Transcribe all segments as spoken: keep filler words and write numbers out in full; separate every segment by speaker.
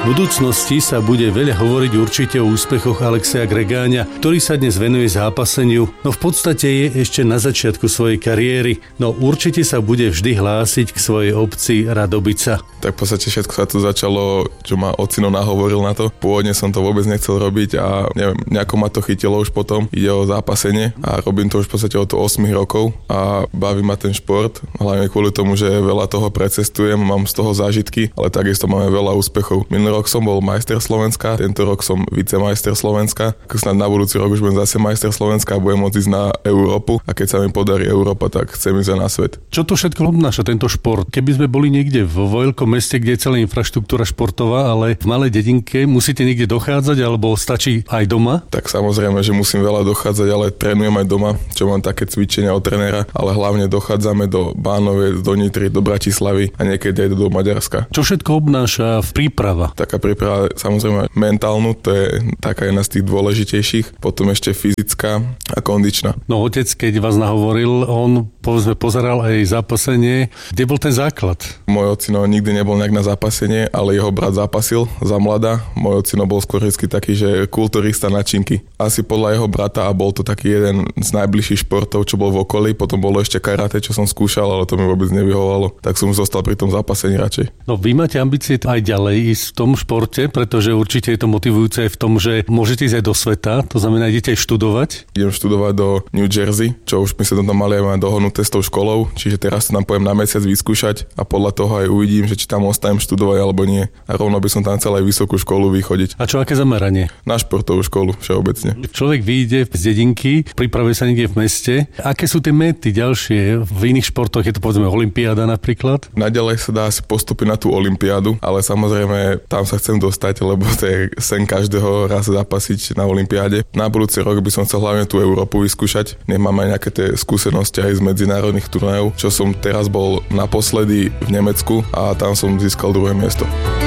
Speaker 1: V budúcnosti sa bude veľa hovoriť určite o úspechoch Alexeja Gregáňa, ktorý sa dnes venuje zápaseniu, no v podstate je ešte na začiatku svojej kariéry, no určite sa bude vždy hlásiť k svojej obci Radobica.
Speaker 2: Tak v podstate všetko sa tu začalo, čo ma ocino nahovoril na to. Pôvodne som to vôbec nechcel robiť a neviem, nejako ma to chytilo už potom. Ide o zápasenie a robím to už v podstate od osem rokov a baví ma ten šport, hlavne kvôli tomu, že veľa toho precestujem, mám z toho zážitky, ale takisto máme veľa úspechov. Minulý rok som bol majster Slovenska, tento rok som vicemajster Slovenska. Snad na budúci rok už budem zase majster Slovenska a budem môcť ísť na Európu a keď sa mi podarí Európa, tak chcem ísť na svet.
Speaker 1: Čo to všetko obnáša tento šport? Keby sme boli niekde vo veľkom meste, kde je celá infraštruktúra športová, ale v malej dedinke musíte niekde dochádzať alebo stačí aj doma?
Speaker 2: Tak samozrejme, že musím veľa dochádzať, ale trénujem aj doma, čo mám také cvičenia od trénera, ale hlavne dochádzame do Bánoviec, do Nitry, do Bratislavy a niekedy aj do Maďarska.
Speaker 1: Čo všetko obnáša v príprava?
Speaker 2: Taká príprava samozrejme mentálnu, to je taká jedna z tých dôležitejších, potom ešte fyzická a kondičná.
Speaker 1: No otec, keď vás nahovoril, on povedzme pozeral aj zápasenie. Kde bol ten základ?
Speaker 2: Môj ocino nikdy nebol nejak na zápasenie, ale jeho brat zápasil za mladá. Môj ocino bol skôr vždy taký, že kulturista na činky. Asi podľa jeho brata a bol to taký jeden z najbližších športov, čo bol v okolí. Potom bolo ešte karate, čo som skúšal, ale to mi vôbec nevyhovovalo. Tak som zostal pri tom zápasení radšej.
Speaker 1: No vy máte ambície aj ďalej ísť v tom športe, pretože určite je to motivujúce aj v tom, že môžete ísť aj do sveta, to znamená, idete aj študovať.
Speaker 2: Idem študovať do New Jersey, čo už my sa tam mali aj dohodnuté s tou školou, čiže teraz tam pojem na mesiac vyskúšať a podľa toho aj uvidím, že či tam ostanem študovať alebo nie. A rovno by som tam chcel aj vysokú školu vychodiť.
Speaker 1: A čo aké zameranie?
Speaker 2: Na športovú školu všeobecne.
Speaker 1: Človek vyjde z dedinky, pripravuje sa niekde v meste. Aké sú tie mety ďalšie? V iných športoch je to povedzme olympiáda napríklad?
Speaker 2: Naďalej sa dá si postúpiť na tú olympiádu, ale samozrejme tam sa chcem dostať, lebo to je sen každého raz zapasiť na olympiáde. Na budúci rok by som chcel hlavne tú Európu vyskúšať. Nemám aj nejaké tie skúsenosti aj z medzinárodných turnajov, čo som teraz bol naposledy v Nemecku a tam som získal druhé miesto.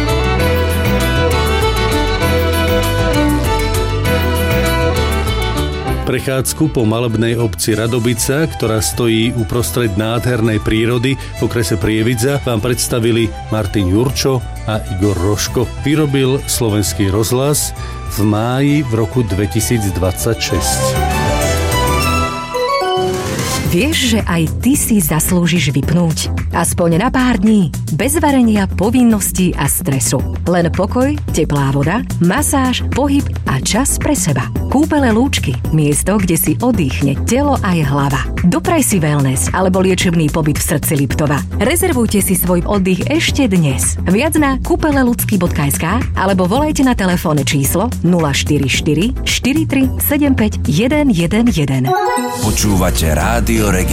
Speaker 1: Prechádzku po malebnej obci Radobica, ktorá stojí uprostred nádhernej prírody v okrese Prievidza, vám predstavili Martin Jurčo a Igor Roško. Vyrobil Slovenský rozhlas v máji v roku dvetisícdvadsaťšesť.
Speaker 3: Vieš, že aj ty si zaslúžiš vypnúť? Aspoň na pár dní. Bez varenia, povinností a stresu. Len pokoj, teplá voda, masáž, pohyb a čas pre seba. Kúpele Lúčky. Miesto, kde si oddychne telo aj hlava. Dopraj si wellness alebo liečebný pobyt v srdci Liptova. Rezervujte si svoj oddych ešte dnes. Viac na kúpeleludsky bodka es ká alebo volajte na telefónne číslo nula štyri štyri štyri tri sedem päť jeden jeden jeden.
Speaker 4: Počúvate Rádio Reggae.